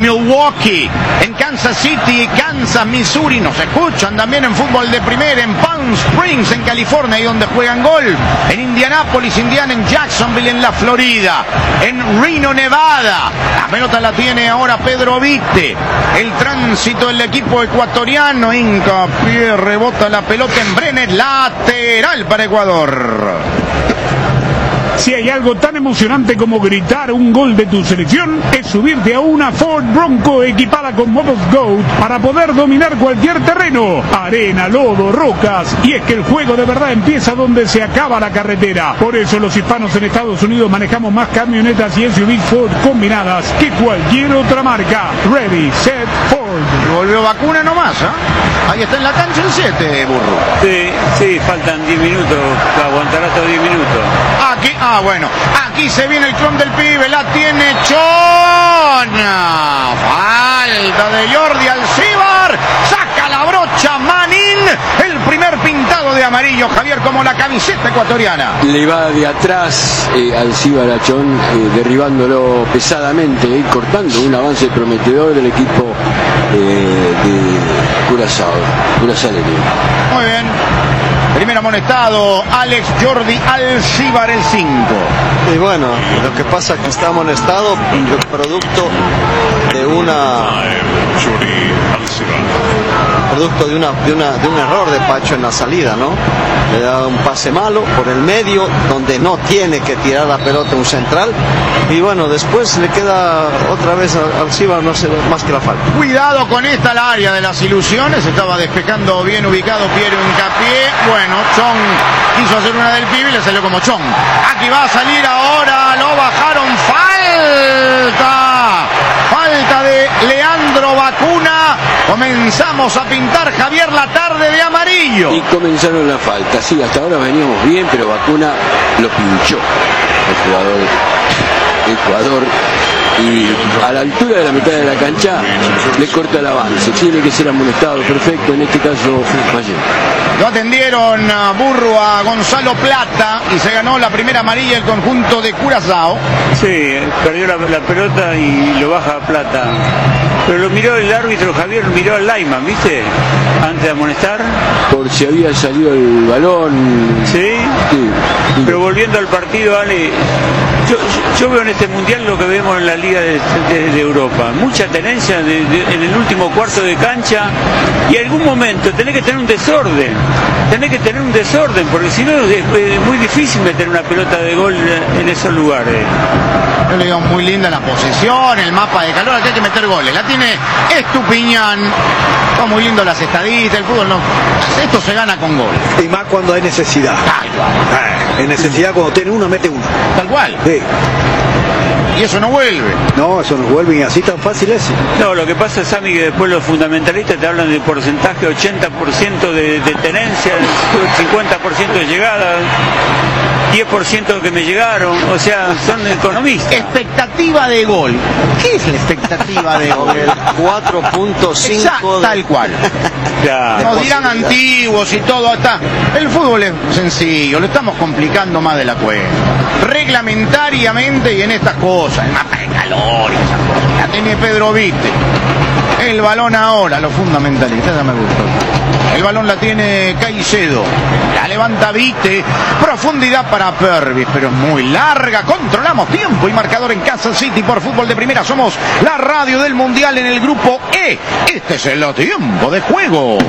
Milwaukee, en Kansas City, Kansas, Missouri. Nos escuchan también en fútbol de primera, en Palm Springs, en California, ahí donde juegan golf, en Indianápolis, Indiana, en Jacksonville, en la Florida, en Reno, Nevada. La pelota la tiene ahora Pedro Vite. El tránsito del equipo ecuatoriano, hincapié, rebota la pelota en Brenes, lateral para Ecuador. Si hay algo tan emocionante como gritar un gol de tu selección, es subirte a una Ford Bronco equipada con modos GOAT para poder dominar cualquier terreno, arena, lodo, rocas. Y es que el juego de verdad empieza donde se acaba la carretera. Por eso los hispanos en Estados Unidos manejamos más camionetas y SUVs Ford combinadas que cualquier otra marca. Ready, set, Ford. Volvió Vacuna nomás, ¿eh? Ahí está en la cancha el 7, Burro. Sí, faltan 10 minutos, aguantará hasta 10 minutos. Aquí, bueno, aquí se viene el clon del pibe, la tiene Chona. Falta de Jordi Alcibar, saca la brocha Manín, el primer pintado de amarillo, Javier, como la camiseta ecuatoriana. Le va de atrás Alcibar a Chon, derribándolo pesadamente, cortando un avance prometedor del equipo de Curazao. Muy bien. Primer amonestado, Alex Jordi Alcibar, el 5. Y bueno, lo que pasa es que está amonestado producto de un error de Pacho en la salida, ¿no? Le da un pase malo por el medio, donde no tiene que tirar la pelota un central, y bueno, después le queda otra vez a Alcibar, no sé más que la falta. Cuidado con esta, el área de las ilusiones, estaba despejando bien ubicado Piero Hincapié. Bueno, Chon quiso hacer una del pibe y le salió como Chon. Aquí va a salir ahora, lo bajaron, falta de Leandro Vacuna. Comenzamos a pintar, Javier, la tarde de amarillo. Y comenzaron la falta, sí, hasta ahora veníamos bien, pero Vacuna lo pinchó el jugador Ecuador, y a la altura de la mitad de la cancha le corta el avance. Tiene que ser amonestado, perfecto, en este caso Mayer. Lo atendieron a Burro a Gonzalo Plata y se ganó la primera amarilla el conjunto de Curazao. Sí, perdió la pelota y lo baja a Plata. Pero lo miró el árbitro, Javier, miró al Laiman, ¿viste? Antes de amonestar. Por si había salido el balón. ¿Sí? Sí. Pero volviendo al partido, Ale, yo veo en este mundial lo que vemos en la Liga de Europa. Mucha tenencia en el último cuarto de cancha, y en algún momento tenés que tener un desorden. Porque si no es muy difícil meter una pelota de gol en esos lugares. Yo le digo, muy linda la posesión, el mapa de calor, aquí hay que meter goles. La tiene Estupiñán. Son muy lindo las estadísticas, el fútbol no. Esto se gana con gol. Y más cuando hay necesidad. En necesidad, cuando tiene uno, mete uno. Tal cual. Sí. Y eso no vuelve. No, eso no vuelve, y así tan fácil es. No, lo que pasa, Sammy, que después los fundamentalistas te hablan de porcentaje, 80% de tenencia, 50% de llegada, 10% que me llegaron, o sea, son economistas. Expectativa de gol. ¿Qué es la expectativa de gol? El 4.5. Tal cual. Claro. Nos dirán antiguos y todo. Está. El fútbol es sencillo, lo estamos complicando más de la cuenta. Reglamentariamente y en estas cosas, el mapa de calor y esas cosas. La tiene Pedro Vite. El balón ahora, los fundamentalistas, ya me gustó. El balón la tiene Caicedo. La levanta Vite. Profundidad para Pervis, pero es muy larga. Controlamos tiempo y marcador en Kansas City por fútbol de primera. Somos la radio del mundial en el grupo E. Este es el tiempo de juego.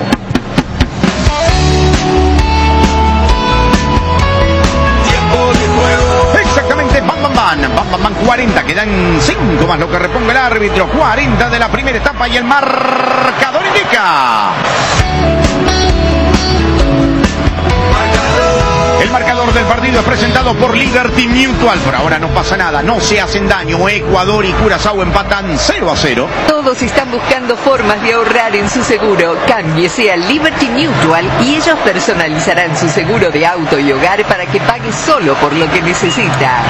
Exactamente, bam, 40, quedan 5 más lo que reponga el árbitro. 40 de la primera etapa y el marcador indica. El marcador del partido es presentado por Liberty Mutual. Por ahora no pasa nada, no se hacen daño. Ecuador y Curazao empatan 0-0. Todos están buscando formas de ahorrar en su seguro. Cámbiese a Liberty Mutual y ellos personalizarán su seguro de auto y hogar para que pague solo por lo que necesita.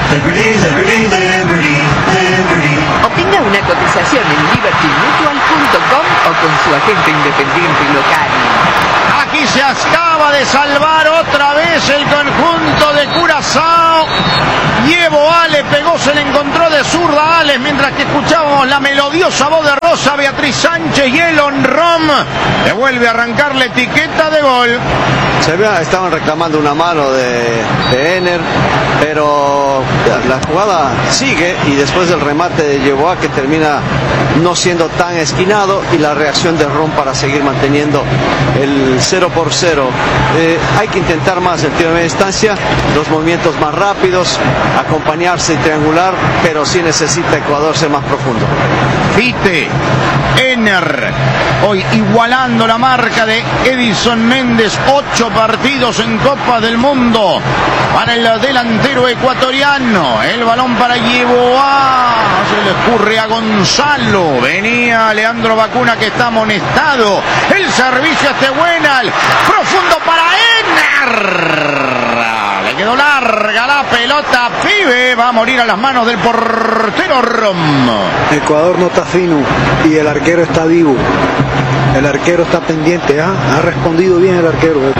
Obtenga una cotización en libertymutual.com o con su agente independiente local. Aquí se acaba de salvar otra vez el conjunto de Curazao. Evo Ale pegó, se le encontró de zurda a Alex mientras que escuchábamos la melodiosa voz de Rosa, Beatriz Sánchez y Elon Rom. Le vuelve a arrancar la etiqueta de gol. Estaban reclamando una mano de Ener, pero la jugada sigue y después del remate de Yeboah, que termina no siendo tan esquinado, y la reacción de Rom para seguir manteniendo el 0-0. Hay que intentar más el tiro de media distancia, los movimientos más rápidos, acompañarse y triangular, pero sí necesita Ecuador ser más profundo. Vite, Ener, hoy igualando la marca de Edison Méndez, 8 partidos en Copa del Mundo para el delantero ecuatoriano. El balón para Yeboah, se le escurre a Gonzalo, venía Leandro Bacuna, que está amonestado. El servicio este Buenal, profundo para Ener. Le quedó larga la pelota, pibe, va a morir a las manos del portero Rom. Ecuador no está fino y el arquero está vivo. El arquero está pendiente, ha respondido bien el arquero de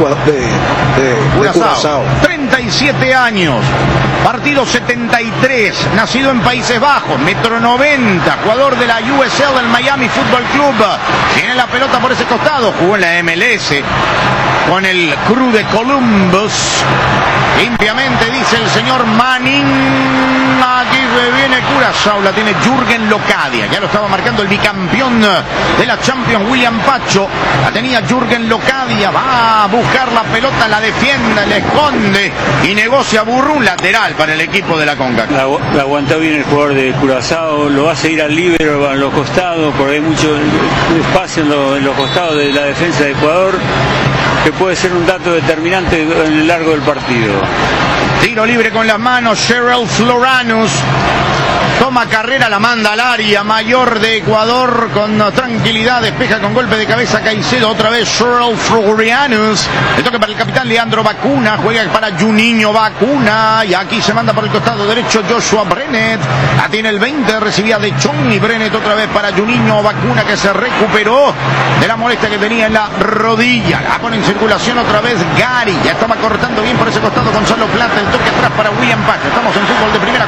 Curazao. 37 años, partido 73, nacido en Países Bajos, 1,90 m, jugador de la USL del Miami Football Club. Tiene la pelota por ese costado, jugó en la MLS con el Crew de Columbus. Limpiamente, dice el señor Manning. Aquí viene Curazao, la tiene Jürgen Locadia. Ya lo estaba marcando el bicampeón de la Champions, William Pacho. La tenía Jürgen Locadia. Va a buscar la pelota, la defiende, le esconde y negocia Burru, un lateral para el equipo de la CONCACAF. La aguantó bien el jugador de Curazao, lo va a seguir al líbero en los costados, porque hay mucho espacio en los costados de la defensa de Ecuador, que puede ser un dato determinante en el largo del partido. Tiro libre con las manos, Cheryl Floranus. Toma carrera, la manda al área mayor de Ecuador con tranquilidad, despeja con golpe de cabeza Caicedo, otra vez Cheryl Florianus. Le toca para el capitán Leandro Bacuna, juega para Juninho Bacuna, y aquí se manda por el costado derecho Joshua Brenet. La tiene el 20, recibía de Chong, y Brenet otra vez para Juninho Bacuna, que se recuperó de la molestia que tenía en la rodilla. La pone en circulación otra vez Gary, ya estaba cortando bien por ese costado Gonzalo Plata, el toque atrás para William Pacho. Estamos en fútbol de primera,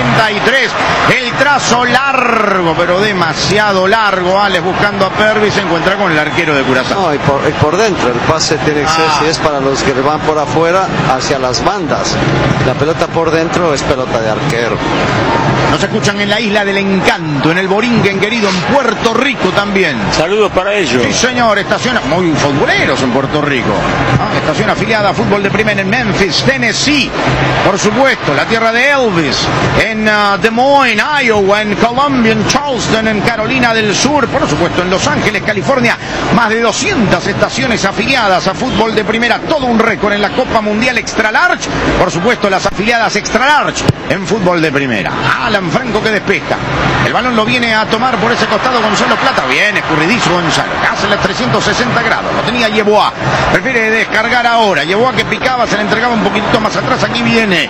43. El trazo largo, pero demasiado largo. Alex buscando a Pervis, se encuentra con el arquero de Curazao. No, y por dentro, el pase tiene que ser, si es para los que van por afuera, hacia las bandas. La pelota por dentro es pelota de arquero. Nos escuchan en la Isla del Encanto, en el Borinquen querido, en Puerto Rico también. Saludos para ellos. Sí, señor, estación muy futboleros en Puerto Rico. Estación afiliada a fútbol de primera en Memphis, Tennessee. Por supuesto, la tierra de Elvis, en Des Moines, Iowa, en Columbia, en Charleston, en Carolina del Sur, por supuesto en Los Ángeles, California, más de 200 estaciones afiliadas a fútbol de primera, todo un récord en la Copa Mundial Extra Large, por supuesto las afiliadas Extra Large en fútbol de primera. Alan Franco que despeja, el balón lo viene a tomar por ese costado Gonzalo Plata, bien escurridizo Gonzalo, hace las 360 grados, lo tenía Yeboah, prefiere descargar ahora, Yeboah que picaba, se le entregaba un poquitito más atrás, aquí viene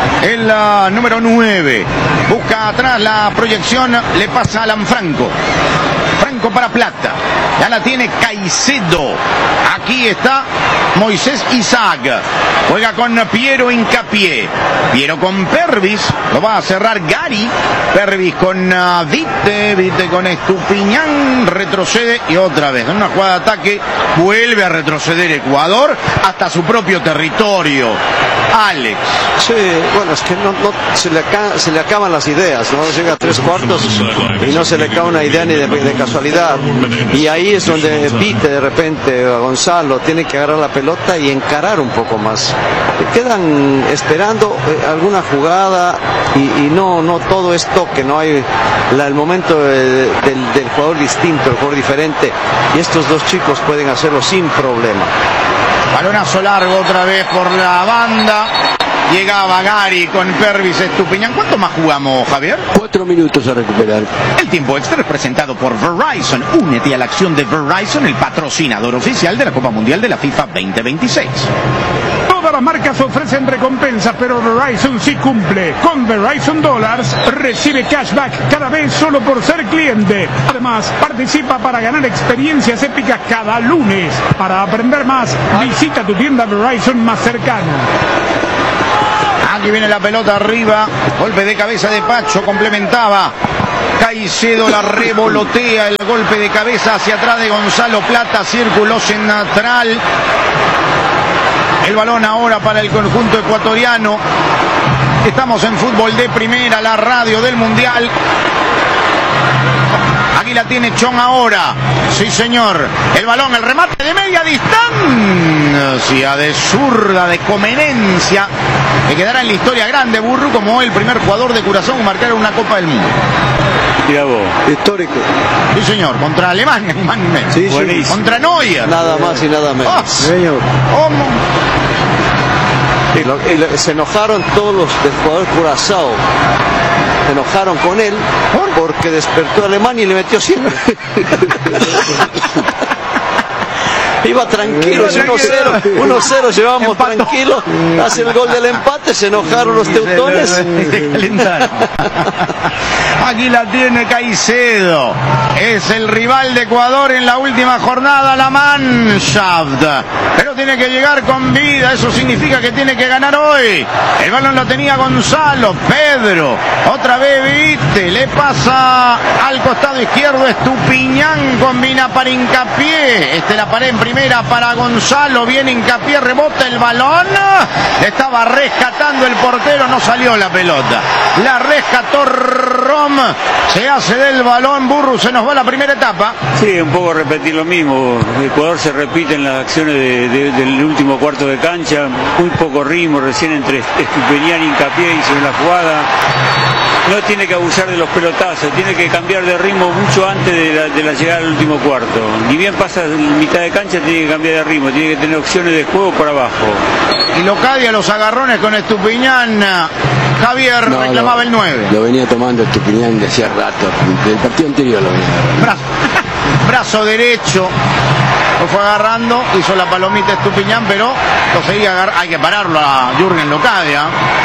el número 9, busca atrás la proyección, le pasa a Alan Franco. Franco para Plata, ya la tiene Caicedo, aquí está Moisés Isaac, juega con Piero Hincapié, Piero con Pervis, lo va a cerrar Gary, Pervis con Vite con Estupiñán, retrocede y otra vez, en una jugada de ataque, vuelve a retroceder Ecuador hasta su propio territorio. Alex. Sí, bueno, es que no se le acaban las ideas, ¿no? Llega a 3/4 y no se le cae una idea ni de casualidad. Y ahí es donde Vite de repente, a Gonzalo, tiene que agarrar la pelota y encarar un poco más. Quedan esperando alguna jugada y no todo es toque, no hay el momento del jugador distinto, el jugador diferente. Y estos dos chicos pueden hacerlo sin problema. Balonazo largo otra vez por la banda. Llegaba Gary con Pervis Estupiñán. ¿Cuánto más jugamos, Javier? 4 minutos a recuperar. El tiempo extra es presentado por Verizon. Únete a la acción de Verizon, el patrocinador oficial de la Copa Mundial de la FIFA 2026. Todas las marcas ofrecen recompensas, pero Verizon sí cumple. Con Verizon Dollars recibe cashback cada vez solo por ser cliente. Además, participa para ganar experiencias épicas cada lunes. Para aprender más, visita tu tienda Verizon más cercana. Aquí viene la pelota arriba, golpe de cabeza de Pacho, complementaba Caicedo la revolotea, el golpe de cabeza hacia atrás de Gonzalo Plata, círculo central. El balón ahora para el conjunto ecuatoriano. Estamos en Fútbol de Primera, la radio del Mundial. Aquí la tiene Chon ahora. Sí, señor. El balón, el remate de media distancia, de zurda, de conveniencia, que quedará en la historia grande, Burru, como el primer jugador de Curazao en marcar una Copa del Mundo. Mira vos. Histórico. Sí, señor. Contra Alemania, ni más ni menos. Sí, sí. Contra Neuer. Nada más y nada menos. Oh, Señor. ¿cómo? Se enojaron todos los del jugador Curazao. Se enojaron con él porque despertó a Alemania y le metió 100. Iba tranquilo, 1-0, llevamos Empató. tranquilo, hace el gol del empate, se enojaron los teutones. Aquí la tiene Caicedo, es el rival de Ecuador en la última jornada, la Mannschaft, pero tiene que llegar con vida, eso significa que tiene que ganar hoy. El balón lo tenía Gonzalo, Pedro, otra vez Vite, le pasa al costado izquierdo, Estupiñán combina para Hincapié, la pared en primera para Gonzalo, viene Hincapié, rebota el balón, estaba rescatando el portero, no salió la pelota, la rescató Rom, se hace del balón, Burru, se nos va la primera etapa. Sí, un poco repetir lo mismo. Ecuador se repite en las acciones del último cuarto de cancha, muy poco ritmo, recién entre Estupiñán y Hincapié hizo la jugada. No tiene que abusar de los pelotazos, tiene que cambiar de ritmo mucho antes de la llegada al último cuarto. Ni bien pasa en mitad de cancha, tiene que cambiar de ritmo, tiene que tener opciones de juego por abajo. Y Locadia los agarrones con Estupiñán. Javier reclamaba el 9. Lo venía tomando Estupiñán de hacía rato, del partido anterior lo venía. Brazo derecho, lo fue agarrando, hizo la palomita Estupiñán, pero lo seguía agarrando. Hay que pararlo a Jürgen Locadia.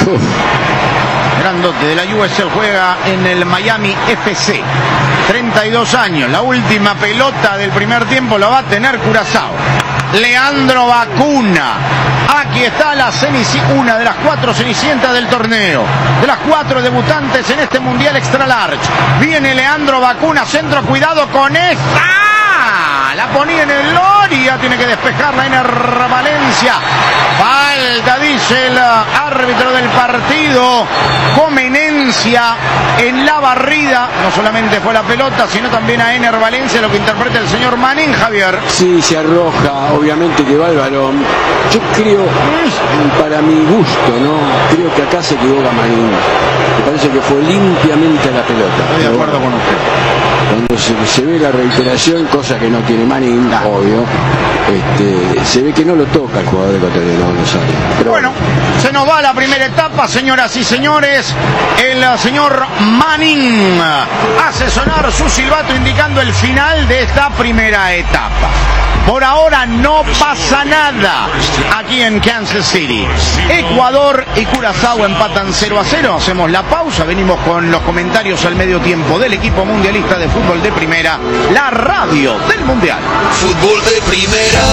Grandote de la USL, juega en el Miami FC, 32 años, la última pelota del primer tiempo la va a tener Curazao. Leandro Bacuna, aquí está una de las 4 cenicientas del torneo, de las 4 debutantes en este Mundial Extra Large. Viene Leandro Bacuna, centro, cuidado con esta, la ponía en el Loria, tiene que despejarla en Valencia. Falta, dice el árbitro del partido, conveniencia en la barrida, no solamente fue la pelota, sino también a Ener Valencia, lo que interpreta el señor Manín, Javier. Sí, se arroja, obviamente que va el balón. Yo creo, para mi gusto, ¿no? Creo que acá se equivoca Manín. Me parece que fue limpiamente a la pelota. Estoy de acuerdo con usted. Cuando se ve la reiteración, cosa que no tiene Manín, obvio, se ve que no lo toca el jugador ecuatoriano cuando sale. Pero bueno, se nos va la primera etapa, señoras y señores. El señor Manning hace sonar su silbato indicando el final de esta primera etapa. Por ahora no pasa nada aquí en Kansas City. Ecuador y Curazao empatan 0-0. Hacemos la pausa, venimos con los comentarios al medio tiempo del equipo mundialista de fútbol de primera, la radio del Mundial. Fútbol de primera.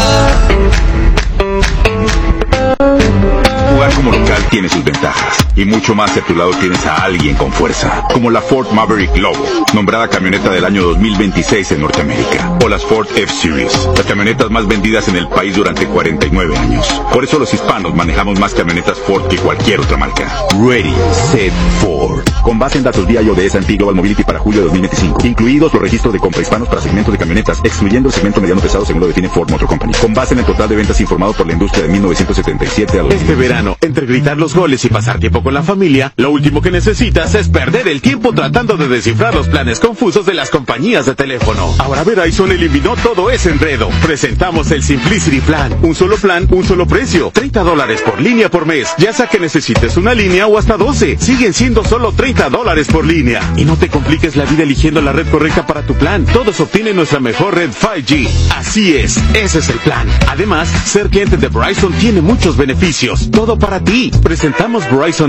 Jugar como local tiene sus ventajas y mucho más si a tu lado tienes a alguien con fuerza, como la Ford Maverick Lobo, nombrada camioneta del año 2026 en Norteamérica, o las Ford F-Series, las camionetas más vendidas en el país durante 49 años. Por eso los hispanos manejamos más camionetas Ford que cualquier otra marca. Ready, Set, Ford. Con base en datos vía de S&P Global Mobility para julio de 2025, incluidos los registros de compra hispanos para segmentos de camionetas, excluyendo el segmento mediano pesado según lo define Ford Motor Company. Con base en el total de ventas informado por la industria de 1977 a los... Este verano, entre gritar los goles y pasar tiempo con la familia, lo último que necesitas es perder el tiempo tratando de descifrar los planes confusos de las compañías de teléfono. Ahora Verizon eliminó todo ese enredo. Presentamos el Simplicity Plan. Un solo plan, un solo precio. $30 por línea por mes. Ya sea que necesites una línea o hasta 12. Siguen siendo solo $30 por línea. Y no te compliques la vida eligiendo la red correcta para tu plan. Todos obtienen nuestra mejor red 5G. Así es, ese es el plan. Además, ser cliente de Verizon tiene muchos beneficios. Todo para ti. Presentamos Verizon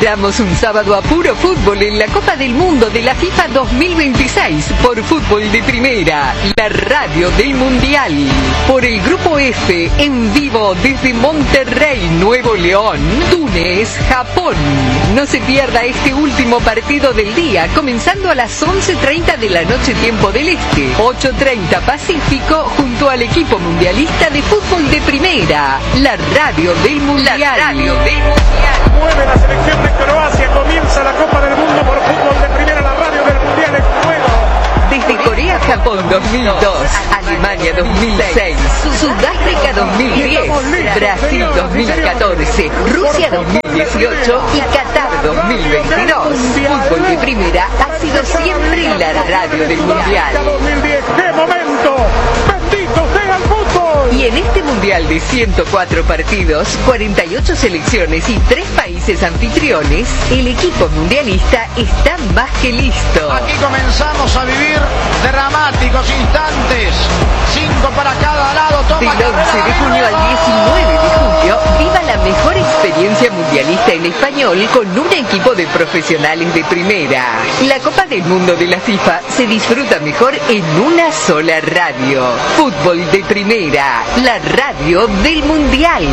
esperamos un sábado a puro fútbol en la Copa del Mundo de la FIFA 2026 por Fútbol de Primera, la radio del Mundial. Por el Grupo F, en vivo desde Monterrey, Nuevo León, Túnez, Japón. No se pierda este último partido del día, comenzando a las 11:30 de la noche tiempo del Este, 8:30 Pacífico, junto al equipo mundialista de Fútbol de Primera, la radio del Mundial. La radio del Mundial. Mueve la selección de Croacia, comienza la Copa del Mundo por Fútbol de Primera, la radio del Mundial en juego. Desde Corea-Japón 2002, Alemania 2006, Sudáfrica 2010, Brasil 2014, Rusia 2018 y Qatar 2022. Fútbol de Primera ha sido siempre la radio del Mundial. 2010, ¡qué momento! ¡Bendito sea el fútbol! Y en este Mundial de 104 partidos, 48 selecciones y 3 países anfitriones, el equipo mundialista está más que listo. Aquí comenzamos a vivir dramáticos instantes. 5 para cada lado. Del 11 de junio al 19 de julio, viva la mejor experiencia mundialista en español con un equipo de profesionales de primera. La Copa del Mundo de la FIFA se disfruta mejor en una sola radio. Fútbol de Primera, la radio del Mundial.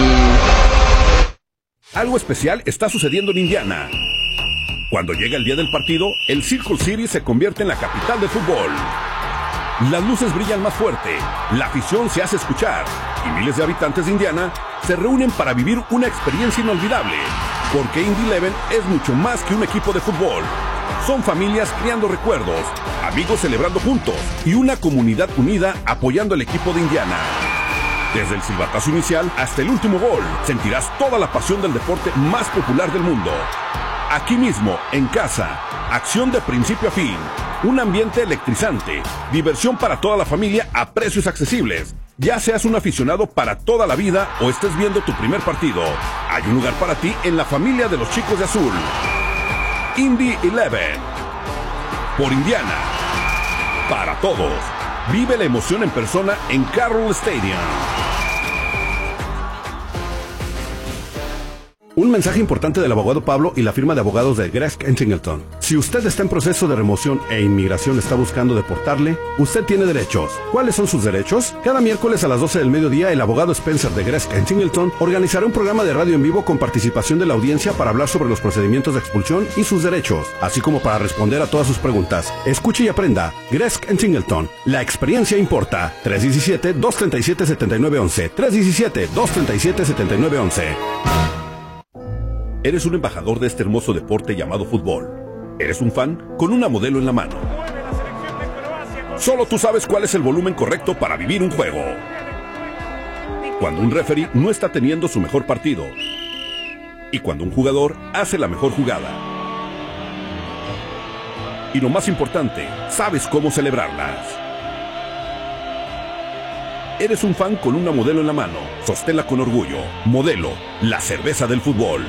Algo especial está sucediendo en Indiana. Cuando llega el día del partido, el Circle City se convierte en la capital del fútbol. Las luces brillan más fuerte, la afición se hace escuchar y miles de habitantes de Indiana se reúnen para vivir una experiencia inolvidable. Porque Indy 11 es mucho más que un equipo de fútbol. Son familias creando recuerdos, amigos celebrando juntos y una comunidad unida apoyando al equipo de Indiana. Desde el silbatazo inicial hasta el último gol, sentirás toda la pasión del deporte más popular del mundo. Aquí mismo, en casa, acción de principio a fin, un ambiente electrizante, diversión para toda la familia a precios accesibles. Ya seas un aficionado para toda la vida o estés viendo tu primer partido, hay un lugar para ti en la familia de los chicos de azul. Indy 11, por Indiana, para todos. Vive la emoción en persona en Carroll Stadium. Un mensaje importante del abogado Pablo y la firma de abogados de Gresk & Singleton. Si usted está en proceso de remoción e inmigración está buscando deportarle, usted tiene derechos. ¿Cuáles son sus derechos? Cada miércoles a las 12 del mediodía, el abogado Spencer de Gresk & Singleton organizará un programa de radio en vivo con participación de la audiencia para hablar sobre los procedimientos de expulsión y sus derechos, así como para responder a todas sus preguntas. Escuche y aprenda. Gresk & Singleton. La experiencia importa. 317-237-7911. 317-237-7911. Eres un embajador de este hermoso deporte llamado fútbol. Eres un fan con una modelo en la mano. Solo tú sabes cuál es el volumen correcto para vivir un juego. Cuando un referee no está teniendo su mejor partido. Y cuando un jugador hace la mejor jugada. Y lo más importante, sabes cómo celebrarlas. Eres un fan con una modelo en la mano. Sosténla con orgullo. Modelo, la cerveza del fútbol.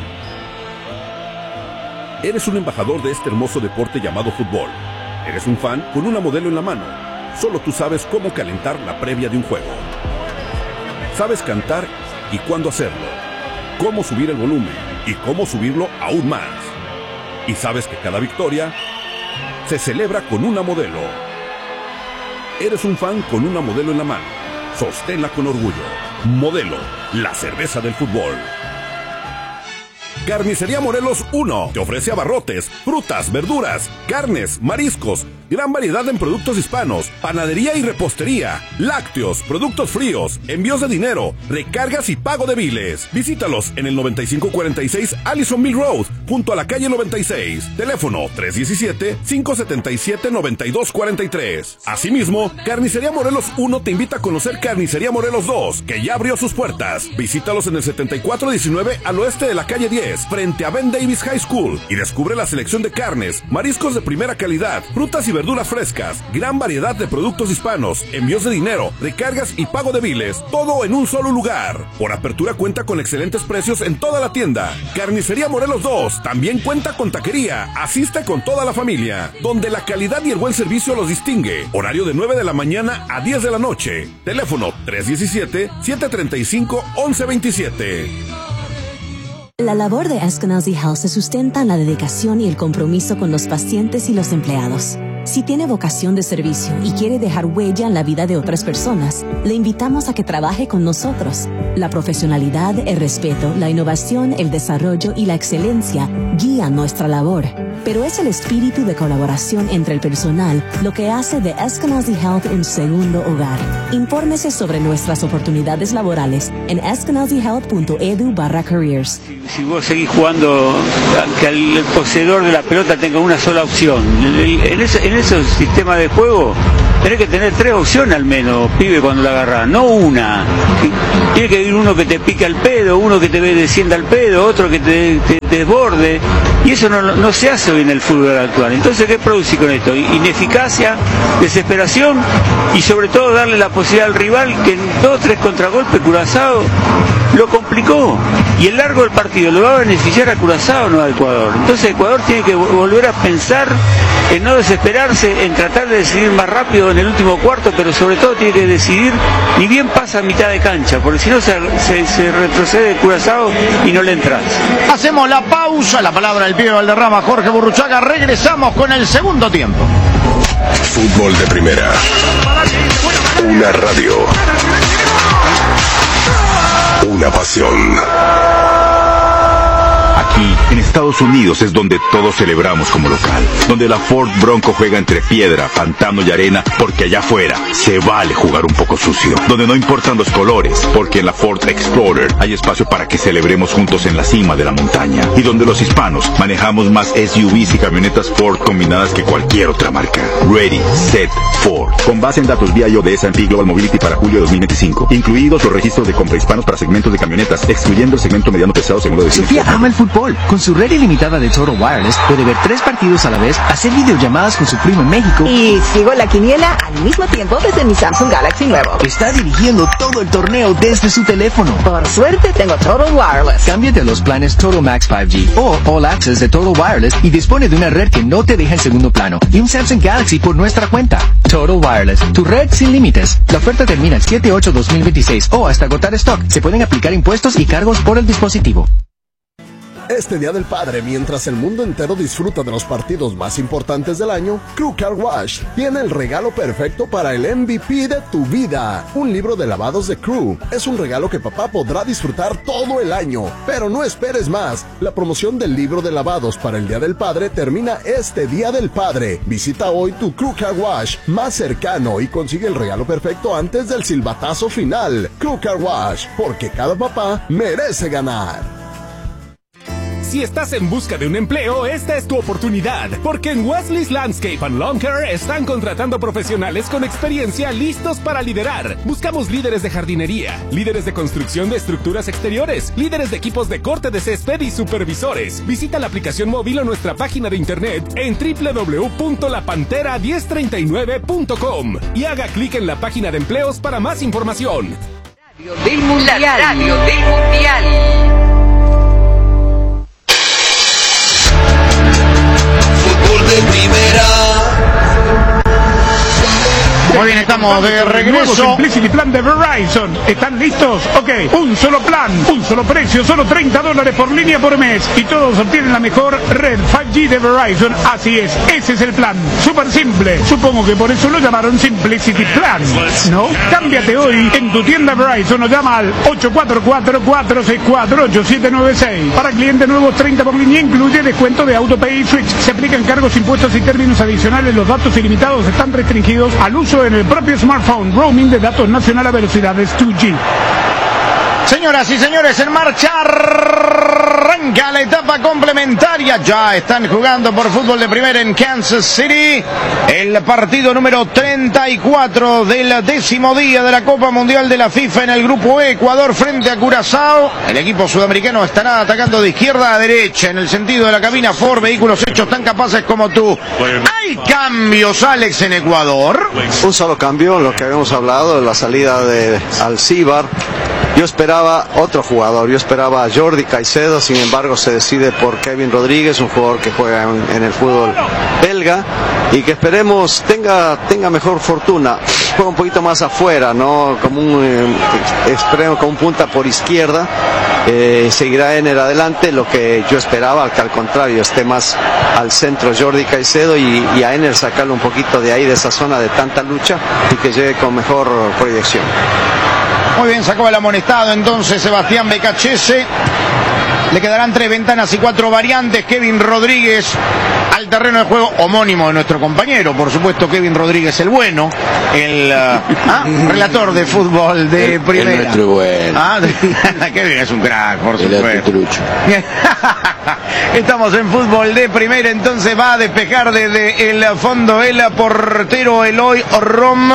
Eres un embajador de este hermoso deporte llamado fútbol. Eres un fan con una modelo en la mano. Solo tú sabes cómo calentar la previa de un juego. Sabes cantar y cuándo hacerlo. Cómo subir el volumen y cómo subirlo aún más. Y sabes que cada victoria se celebra con una modelo. Eres un fan con una modelo en la mano. Sosténla con orgullo. Modelo, la cerveza del fútbol. Carnicería Morelos 1 te ofrece abarrotes, frutas, verduras, carnes, mariscos, gran variedad en productos hispanos, panadería y repostería, lácteos, productos fríos, envíos de dinero, recargas y pago de biles. Visítalos en el 9546 Allison Mill Road, junto a la calle 96. Teléfono 317-577-9243. Asimismo, Carnicería Morelos 1 te invita a conocer Carnicería Morelos 2, que ya abrió sus puertas. Visítalos en el 7419 al oeste de la calle 10, frente a Ben Davis High School, y descubre la selección de carnes, mariscos de primera calidad, frutas y verduras frescas, gran variedad de productos hispanos, envíos de dinero, recargas y pago de biles, todo en un solo lugar. Por apertura cuenta con excelentes precios en toda la tienda. Carnicería Morelos 2 también cuenta con taquería. Asiste con toda la familia, donde la calidad y el buen servicio los distingue. Horario de 9 de la mañana a 10 de la noche. Teléfono 317-735-1127. La labor de Eskenazi Health se sustenta en la dedicación y el compromiso con los pacientes y los empleados. Si tiene vocación de servicio y quiere dejar huella en la vida de otras personas, le invitamos a que trabaje con nosotros. La profesionalidad, el respeto, la innovación, el desarrollo y la excelencia guían nuestra labor. Pero es el espíritu de colaboración entre el personal lo que hace de Eskenazi Health un segundo hogar. Infórmese sobre nuestras oportunidades laborales en eskenazihealth.edu/careers. Si vos seguís jugando, que el poseedor de la pelota tenga una sola opción. En esos sistemas de juego tenés que tener 3 opciones al menos, pibe, cuando la agarrás, no una. Tiene que haber uno que te pique al pedo, uno que te descienda al pedo, otro que te desborde. Y eso no se hace hoy en el fútbol actual. Entonces, ¿qué produce con esto? Ineficacia, desesperación y sobre todo darle la posibilidad al rival que en 2 o 3 contragolpes Curazao lo complicó. Y el largo del partido lo va a beneficiar a Curazao, no a Ecuador. Entonces Ecuador tiene que volver a pensar en no desesperarse, en tratar de decidir más rápido en el último cuarto, pero sobre todo tiene que decidir ni bien pasa a mitad de cancha, porque si no se retrocede Curazao y no le entras. Hacemos la pausa, la palabra del pibe Valderrama, Jorge Burruchaga, regresamos con el segundo tiempo. Fútbol de primera. Una radio. Una pasión. Aquí, en Estados Unidos, es donde todos celebramos como local. Donde la Ford Bronco juega entre piedra, pantano y arena, porque allá afuera se vale jugar un poco sucio. Donde no importan los colores, porque en la Ford Explorer hay espacio para que celebremos juntos en la cima de la montaña. Y donde los hispanos manejamos más SUVs y camionetas Ford combinadas que cualquier otra marca. Ready, Set, Ford. Con base en datos BIO de S&P Global Mobility para julio de 2025. Incluidos los registros de compra hispanos para segmentos de camionetas, excluyendo el segmento mediano pesado según lo de Sofía ama el fútbol. Con su red ilimitada de Total Wireless puede ver 3 partidos a la vez, hacer videollamadas con su primo en México y sigo la quiniela al mismo tiempo desde mi Samsung Galaxy nuevo. Está dirigiendo todo el torneo desde su teléfono. Por suerte tengo Total Wireless. Cámbiate a los planes Total Max 5G o All Access de Total Wireless y dispone de una red que no te deja en segundo plano y un Samsung Galaxy por nuestra cuenta. Total Wireless, tu red sin límites. La oferta termina el 7/8/2026 o hasta agotar stock. Se pueden aplicar impuestos y cargos por el dispositivo. Este Día del Padre, mientras el mundo entero disfruta de los partidos más importantes del año, Crew Car Wash tiene el regalo perfecto para el MVP de tu vida. Un libro de lavados de Crew. Es un regalo que papá podrá disfrutar todo el año. Pero no esperes más. La promoción del libro de lavados para el Día del Padre termina este Día del Padre. Visita hoy tu Crew Car Wash más cercano y consigue el regalo perfecto antes del silbatazo final. Crew Car Wash, porque cada papá merece ganar. Si estás en busca de un empleo, esta es tu oportunidad, porque en Wesley's Landscape and Lawn Care están contratando profesionales con experiencia listos para liderar. Buscamos líderes de jardinería, líderes de construcción de estructuras exteriores, líderes de equipos de corte de césped y supervisores. Visita la aplicación móvil o nuestra página de internet en www.lapantera1039.com y haga clic en la página de empleos para más información. Radio del Mundial. La radio del Mundial. De primera. Muy bien, estamos de regreso. Nuevo Simplicity Plan de Verizon. ¿Están listos? Ok, un solo plan, un solo precio, solo $30 por línea por mes. Y todos obtienen la mejor red 5G de Verizon. Así es, ese es el plan. Súper simple. Supongo que por eso lo llamaron Simplicity Plan, ¿no? Cámbiate hoy en tu tienda Verizon o llama al 844-464-8796. Para clientes nuevos, 30 por línea, incluye descuento de AutoPay y Switch. Se aplican cargos, impuestos y términos adicionales. Los datos ilimitados están restringidos al uso en el propio smartphone. Roaming de datos nacional a velocidades 2G. Señoras y señores, en marcha arranca la etapa complementaria. Ya están jugando por fútbol de primera en Kansas City el partido número 34 del 10º día de la Copa Mundial de la FIFA en el grupo E. Ecuador frente a Curazao. El equipo sudamericano estará atacando de izquierda a derecha en el sentido de la cabina Ford. Vehículos hechos tan capaces como tú. ¿Hay cambios, Alex, en Ecuador? Un solo cambio, lo que habíamos hablado, la salida de Alcíbar Yo esperaba otro jugador, yo esperaba a Jordi Caicedo, sin embargo se decide por Kevin Rodríguez, un jugador que juega en el fútbol belga y que esperemos tenga mejor fortuna. Juega un poquito más afuera, ¿no? Esperemos como un punta por izquierda. Seguirá Ener adelante, lo que yo esperaba, que al contrario esté más al centro Jordi Caicedo y a Ener sacarlo un poquito de ahí, de esa zona de tanta lucha, y que llegue con mejor proyección. Muy bien, sacó el amonestado entonces Sebastián Becachese. Le quedarán 3 ventanas y 4 variantes. Kevin Rodríguez al terreno de juego, homónimo de nuestro compañero, por supuesto, Kevin Rodríguez el bueno, el relator de fútbol de primera. El nuestro bueno. Kevin es un crack, por supuesto. Estamos en fútbol de primera, entonces va a despejar desde el fondo el portero Eloy Rom,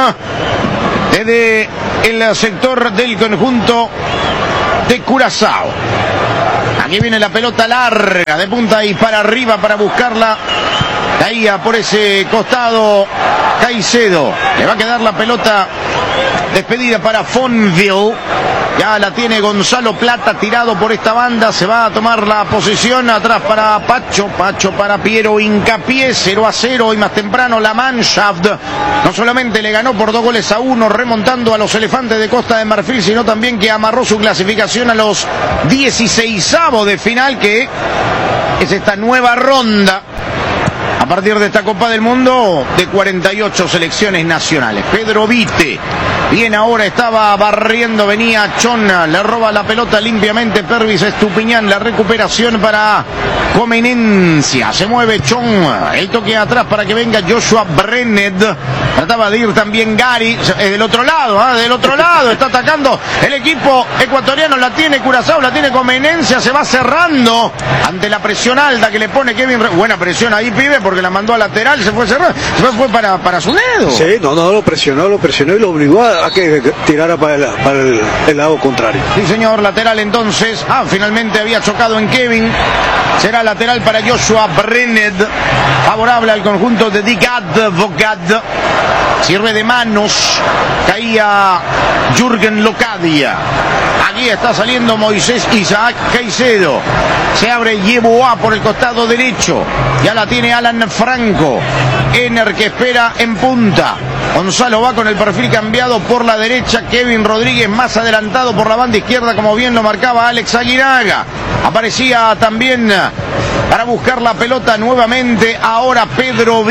desde el sector del conjunto de Curazao. Aquí viene la pelota larga de punta y para arriba para buscarla. Caía por ese costado Caicedo. Le va a quedar la pelota despedida para Fonville. Ya la tiene Gonzalo Plata tirado por esta banda. Se va a tomar la posición atrás para Pacho. Pacho para Piero Hincapié. 0-0 y más temprano la Mannschaft no solamente le ganó por 2-1 remontando a los Elefantes de Costa de Marfil, sino también que amarró su clasificación a los 16avos de final, que es esta nueva ronda a partir de esta Copa del Mundo de 48 selecciones nacionales. Pedro Vite, bien ahora, estaba barriendo, venía Chona, le roba la pelota limpiamente Pervis Estupiñán, la recuperación para Comenencia, se mueve Chon, el toque atrás para que venga Joshua Brennet, trataba de ir también Gary, del otro lado, está atacando el equipo ecuatoriano, la tiene Curazao, la tiene Comenencia, se va cerrando ante la presión alta que le pone Kevin, buena presión ahí, pibe, porque la mandó a lateral, se fue cerrado, fue para su dedo. Sí, no, lo presionó y lo obligó a que tirara para el lado contrario. Sí, señor, lateral entonces. Finalmente había chocado en Kevin. Será lateral para Joshua Brennet. Favorable al conjunto de Digad Vogad. Sirve de manos. Caía Jürgen Locadia. Aquí está saliendo Moisés Isaac Caicedo. Se abre Yeboah por el costado derecho. Ya la tiene Alan Franco. Ener que espera en punta. Gonzalo va con el perfil cambiado por la derecha. Kevin Rodríguez más adelantado por la banda izquierda, como bien lo marcaba Alex Aguinaga. Aparecía también para buscar la pelota nuevamente. Ahora Pedro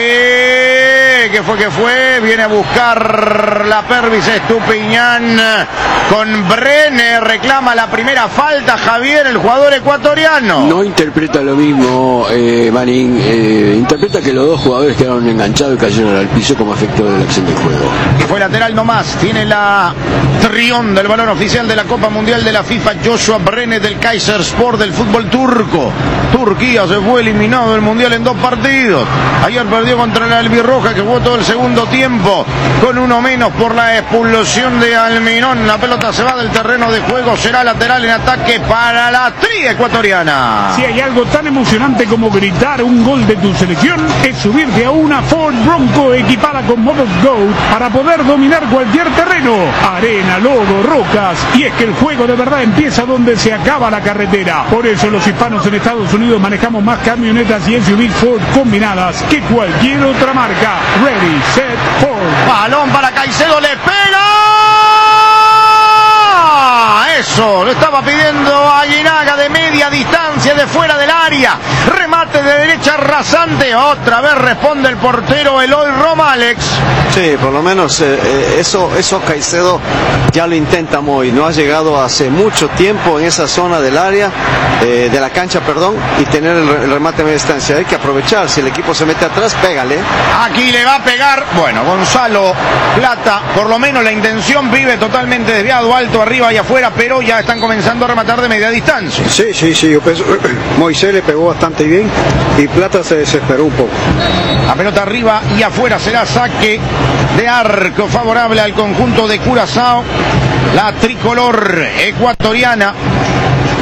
Vite. ¿Qué fue? Viene a buscar la Pervis Estupiñán con Brenner. Reclama la primera falta, Javier, el jugador ecuatoriano. No interpreta lo mismo, Marín. Interpreta que los dos jugadores quedaron enganchados y cayeron al piso como efecto de la acción del juego. Y fue lateral nomás. Tiene la trión del balón oficial de la Copa Mundial de la FIFA, Joshua Brenner del Kayserispor del fútbol turco. Turquía se fue eliminado del Mundial en 2 partidos. Ayer perdió contra la Albirroja, que jugó todo el segundo tiempo con uno menos por la expulsión de Almirón. La pelota se va del terreno de juego, será lateral en ataque para la tri ecuatoriana. Si hay algo tan emocionante como gritar un gol de tu selección, es subirte a una Ford Bronco equipada con modos GOAT para poder dominar cualquier terreno, arena, lodo, rocas, y es que el juego de verdad empieza donde se acaba la carretera. Por eso los hispanos en Estados Unidos manejamos más camionetas y SUV Ford combinadas que cualquier otra marca. Ready, set, Ford. Balón para Caicedo, le pega. Eso, lo estaba pidiendo Aguinaga de media distancia, de fuera del área. Remate de derecha rasante. Otra vez responde el portero Eloy Roma, Alex. Sí, por lo menos eso Caicedo ya lo intenta muy. No ha llegado hace mucho tiempo en esa zona del área, de la cancha, y tener el remate a media distancia. Hay que aprovechar. Si el equipo se mete atrás, pégale. Aquí le va a pegar. Bueno, Gonzalo Plata, por lo menos la intención, vive totalmente desviado, alto, arriba y afuera, pero ya están comenzando a rematar de media distancia. Sí, yo pienso, Moisés le pegó bastante bien y Plata se desesperó un poco. La pelota arriba y afuera, será saque de arco favorable al conjunto de Curazao, la tricolor ecuatoriana.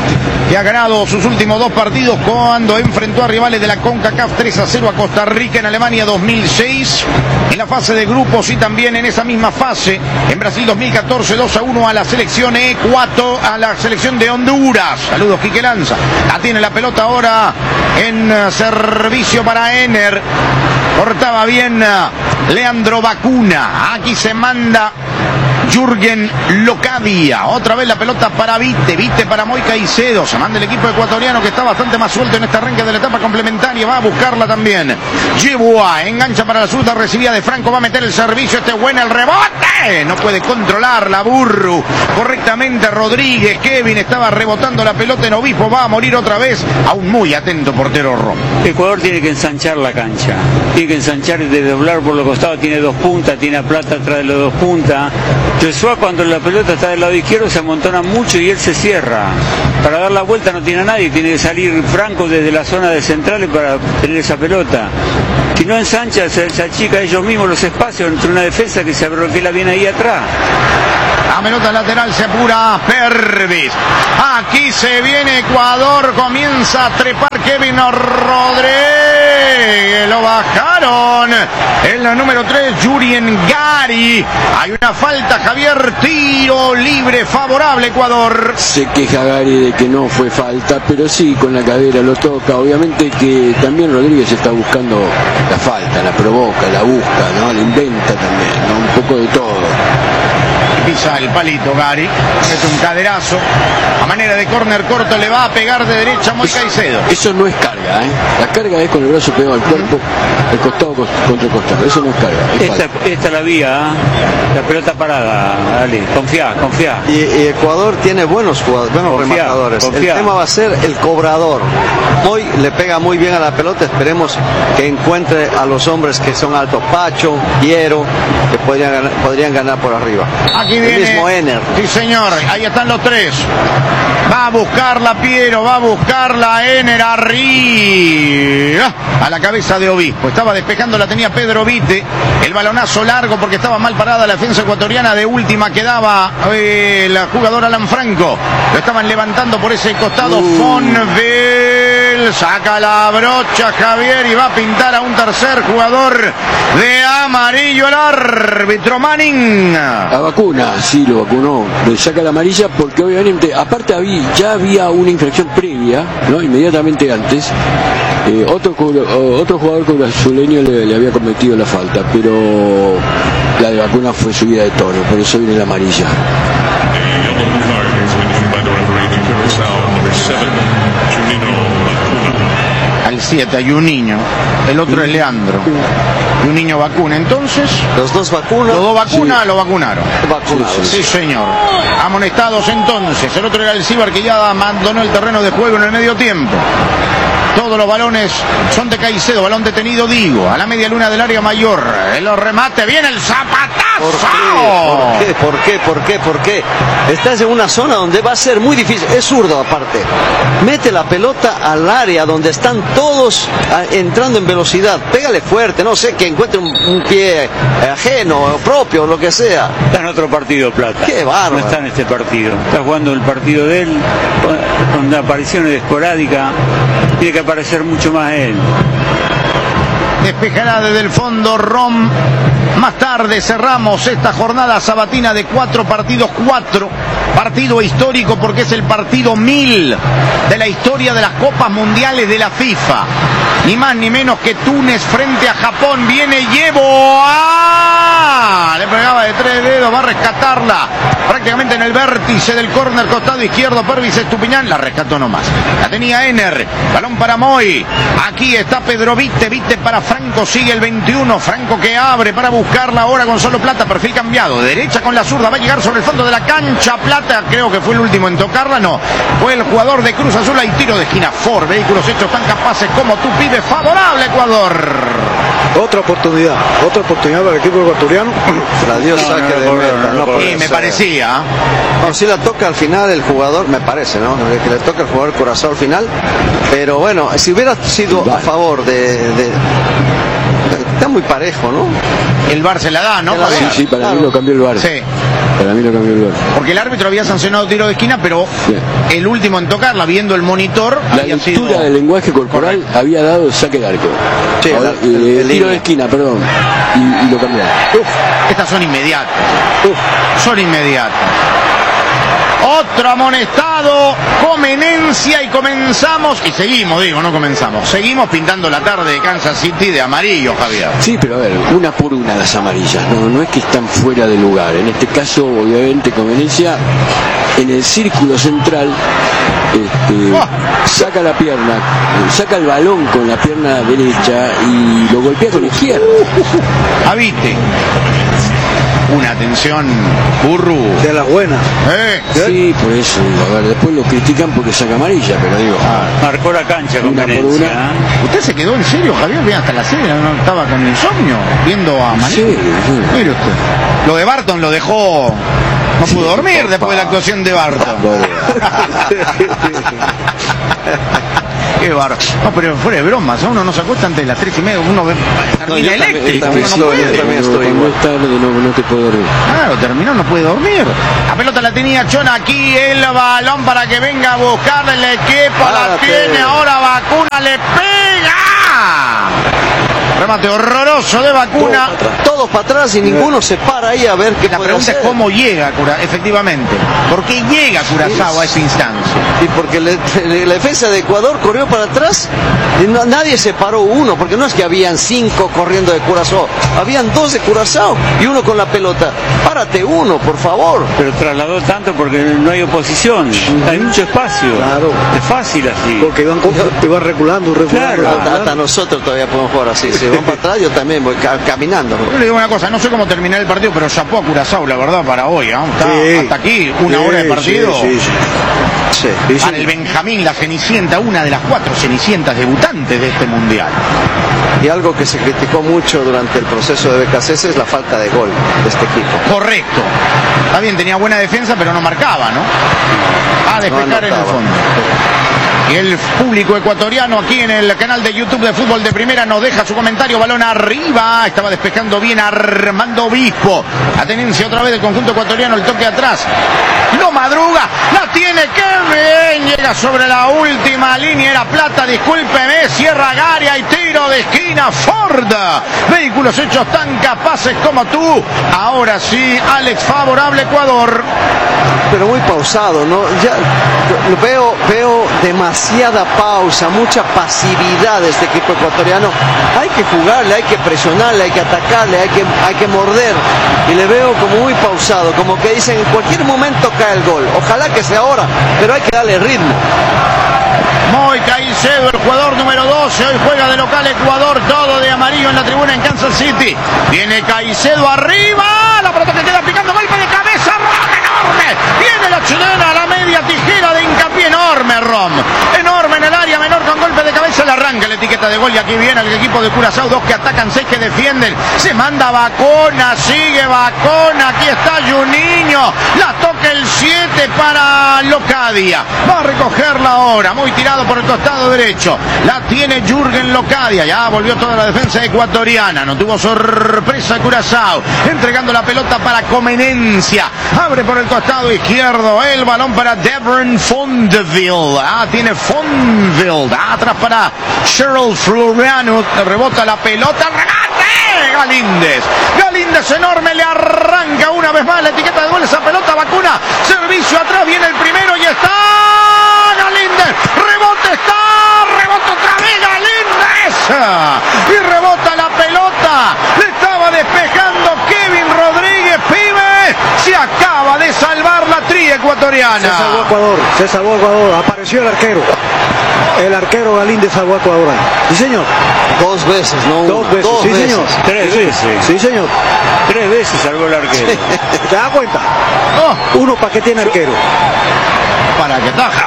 que ha ganado sus últimos 2 partidos cuando enfrentó a rivales de la CONCACAF 3-0 a Costa Rica en Alemania 2006, en la fase de grupos, y también en esa misma fase en Brasil 2014 2-1 a la selección a la selección de Honduras. Saludos, Quique Lanza. La tiene la pelota ahora en servicio para Ener. Cortaba bien Leandro Bacuna. Aquí se manda Jürgen Locadia. Otra vez la pelota para Vite para Moy Caicedo. Se manda el equipo ecuatoriano, que está bastante más suelto en este arranque de la etapa complementaria. Va a buscarla también. Yeboah engancha para la zurda, recibida de Franco. Va a meter el servicio. Este es bueno el rebote. No puede controlar la Burru correctamente Rodríguez. Kevin estaba rebotando la pelota en Obispo. Va a morir otra vez. Aún muy atento portero Rom. Ecuador tiene que ensanchar la cancha. Tiene que ensanchar y desdoblar por los costados. Tiene 2 puntas. Tiene a Plata atrás de los 2 puntas. Joshua, cuando la pelota está del lado izquierdo, se amontona mucho y él se cierra. Para dar la vuelta no tiene a nadie, tiene que salir Franco desde la zona de centrales para tener esa pelota. Si no ensancha, se achica ellos mismos los espacios entre una defensa que se bloquea bien ahí atrás. La pelota lateral se apura Pervis. Aquí se viene Ecuador, comienza a trepar Kevin Rodríguez. Lo bajaron. El número 3, Jurien Gary. Hay una falta, Javier. Tiro libre favorable Ecuador. Se queja Gary de que no fue falta, pero sí, con la cadera lo toca. Obviamente que también Rodríguez está buscando la falta, la provoca, la busca, ¿no? La inventa también, ¿no? Un poco de todo. Pisa el palito Gary, mete un caderazo a manera de córner corto, le va a pegar de derecha a Moy Caicedo. Eso no es carga, ¿eh? La carga es con el brazo pegado al cuerpo, el costado contra el costado. Eso no es carga. Esta es la vía, la pelota parada. Dale, confía. Y Ecuador tiene buenos jugadores, buenos rematadores. El tema va a ser el cobrador. Hoy le pega muy bien a la pelota. Esperemos que encuentre a los hombres que son altos. Pacho, Piero, que podrían ganar por arriba. Aquí viene, el mismo Ener. Sí, señor, ahí están los 3. Va a buscarla Piero, va a buscarla Ener arriba. A la cabeza de Obispo. Estaba despejando, la tenía Pedro Vite. El balonazo largo porque estaba mal parada la defensa ecuatoriana. De última quedaba el jugador Alan Franco. Lo estaban levantando por ese costado. Fonvel saca la brocha Javier y va a pintar a un tercer jugador de amarillo el árbitro Manning. La vacuna, sí, lo vacunó. Le saca la amarilla porque obviamente, aparte ya había una infracción previa, ¿no? Inmediatamente antes. Otro jugador brasileño le había cometido la falta, pero la de vacuna fue subida de tono, por eso viene la amarilla. Al 7 hay un niño, el otro es Leandro. Y un niño vacuna, entonces. Los dos vacunan. Los dos vacunas, sí. Lo vacunaron. Vacunados. Sí, señor. Amonestados entonces. El otro era el Cibar, que ya abandonó el terreno de juego en el medio tiempo. Todos los balones son de Caicedo, balón detenido, digo, a la media luna del área mayor. El remate, viene el zapatazo. ¿Por qué? Estás en una zona donde va a ser muy difícil, es zurdo aparte. Mete la pelota al área donde están todos entrando en velocidad. Pégale fuerte, no sé, que encuentre un pie ajeno o propio, lo que sea. Está en otro partido, Plata. Qué bárbaro. No está en este partido. Está jugando el partido de él con apariciones esporádicas. Tiene que aparecer mucho más él. Despejará desde el fondo Rom. Más tarde cerramos esta jornada sabatina de 4 partidos, 4. Partido histórico porque es el partido 1000 de la historia de las Copas Mundiales de la FIFA. Ni más ni menos que Túnez frente a Japón. Viene Yeboah. Le pegaba de 3 dedos, va a rescatarla. Prácticamente en el vértice del córner costado izquierdo, Pervis Estupiñán. La rescató nomás. La tenía Ener. Balón para Moy. Aquí está Pedro Vite. Vite para Franco. Sigue el 21. Franco que abre para buscarla ahora Gonzalo Plata. Perfil cambiado. De derecha con la zurda. Va a llegar sobre el fondo de la cancha. Plata, creo que fue el último en tocarla. No. Fue el jugador de Cruz Azul. Hay tiro de esquina. Ford. Vehículos hechos tan capaces como tú pides. Favorable Ecuador. Otra oportunidad para el equipo ecuatoriano. Dios saque de meta. Sí, me parecía. No, si la toca al final el jugador, me parece, ¿no? Que le toca al jugador Curazao al final. Pero bueno, si hubiera sido a favor está muy parejo, ¿no? El VAR se la da, ¿no? Sí, para mí lo cambió el VAR. Sí. Para mí lo cambió el VAR. Porque el árbitro había sancionado tiro de esquina, pero el último en tocarla, viendo el monitor, la había lectura sido... del lenguaje corporal había dado saque de arco. Sí, el tiro de esquina, perdón. Y lo cambiaron. Estas son inmediatas. Son inmediatas. Otro amonestado, Comenencia, y comenzamos, y seguimos, no comenzamos, seguimos pintando la tarde de Kansas City de amarillo, Javier. Sí, pero a ver, una por una las amarillas, no es que están fuera de lugar. En este caso, obviamente, Comenencia en el círculo central saca la pierna, saca el balón con la pierna derecha y lo golpea con la izquierda. ¿Viste? Una atención, Burru. De las buenas. Sí, por eso, a ver, después lo critican porque saca amarilla, pero digo... marcó la cancha con una por Comenencia. una. ¿Usted se quedó en serio, Javier? Bien hasta la serie, ¿no? Estaba con insomnio, viendo a Maní. Sí. Mire usted. Lo de Barton lo dejó... No pudo dormir después de la actuación de Barton. Qué barro. No, pero fuera de bromas, uno no se acuesta antes de las 3:30, uno ve termina eléctrico, también uno no puede. Cuando es tarde no te puedo dormir. Claro, terminó, no puede dormir. La pelota la tenía Chona aquí, el balón para que venga a buscarle el equipo, la tiene ahora Vacuna, le pega. Remate horroroso de Vacuna. Todos para atrás y ninguno se para ahí a ver qué La puede pregunta hacer. es cómo llega, efectivamente. ¿Por qué llega Curazao a esa instancia? Y porque la defensa de Ecuador corrió para atrás y nadie se paró uno, porque no es que habían 5 corriendo de Curazao, habían 2 de Curazao y uno con la pelota. Párate uno, por favor. Pero trasladó tanto porque no hay oposición, hay mucho espacio. Claro. Es fácil así. Porque iban reculando. Claro. Hasta nosotros todavía podemos jugar así. Si van para atrás, yo también voy caminando. Yo le digo una cosa, no sé cómo terminar el partido, pero chapó a Curazao, la verdad, para hoy. Hasta aquí, una hora de partido. Sí. Para el Benjamín, la Cenicienta, una de las 4 Cenicientas debutantes de este Mundial. Y algo que se criticó mucho durante el proceso de BKC es la falta de gol de este equipo. Correcto. Está bien, tenía buena defensa, pero no marcaba, ¿no? A despejar en el fondo. Y el público ecuatoriano aquí en el canal de YouTube de Fútbol de Primera nos deja su comentario. Balón arriba. Estaba despejando bien Armando Obispo. La tenencia otra vez del conjunto ecuatoriano. El toque atrás. No madruga. La tiene que bien. Llega sobre la última línea. Era Plata, discúlpeme. Cierra Garia y tiro de esquina. Ford. Vehículos hechos tan capaces como tú. Ahora sí, Alex, favorable Ecuador. Pero muy pausado, ¿no? Ya veo demasiada pausa, mucha pasividad de este equipo ecuatoriano. Hay que jugarle, hay que presionarle, hay que atacarle, hay que morder. Y le veo como muy pausado, como que dicen en cualquier momento cae el gol. Ojalá que sea ahora, pero hay que darle ritmo. Moy Caicedo, el jugador número 12, hoy juega de local Ecuador, todo de amarillo en la tribuna en Kansas City. Viene Caicedo arriba, la pelota que queda picando, golpe de cabeza, Rom, enorme. Viene la chilena, la media tijera de hincapié, enorme Rom. Enorme en el área menor con golpe de cabeza, le arranca la etiqueta de gol y aquí viene el equipo de Curazao, 2 que atacan, 6 que defienden. Se manda Vacuna, sigue Vacuna, aquí está Juninho, la toca el 7 para Locadia. Va a recogerla ahora, muy tirado por el costado derecho. La tiene Jürgen Locadia. Ya volvió toda la defensa ecuatoriana. No tuvo sorpresa Curazao. Entregando la pelota para Comenencia. Abre por el costado izquierdo. El balón para Devon Fondeville. Tiene Fondeville. Atrás para Cheryl Floriano. Rebota la pelota. ¡Regate! Galíndez enorme. Le arranca una vez más la etiqueta de gol. Esa pelota Vacuna. Servicio atrás. Viene el primero y está Galíndez. Rebota otra vez Galíndez. Y rebota la pelota. Le estaba despejando Kevin Rodríguez, pibe. Se acaba de salvar la tría ecuatoriana. Se salvó Ecuador. Apareció el arquero. El arquero Galíndez salvó a Ecuador. Sí, señor. 2 veces, ¿no? 2 veces, sí, señor. 3 veces. Sí, señor. 3 veces salvó el arquero. ¿Te das cuenta? Uno para qué tiene arquero. Para que taja.